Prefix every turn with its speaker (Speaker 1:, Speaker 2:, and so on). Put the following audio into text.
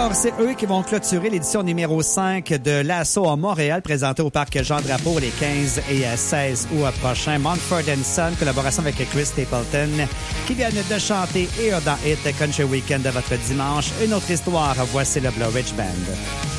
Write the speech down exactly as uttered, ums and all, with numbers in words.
Speaker 1: Alors, c'est eux qui vont clôturer l'édition numéro cinq de l'Assaut à Montréal, présentée au Parc Jean-Drapeau les quinze et seize août prochains. Mumford and Son, collaboration avec Chris Stapleton, qui viennent de chanter et dans Hit Country Weekend de votre dimanche. Une autre histoire, voici le Blue Ridge Band.